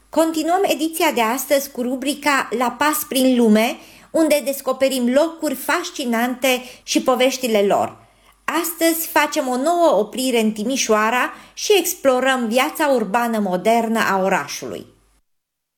Continuăm ediția de astăzi cu rubrica La pas prin lume, unde descoperim locuri fascinante și poveștile lor. Astăzi facem o nouă oprire în Timișoara și explorăm viața urbană modernă a orașului.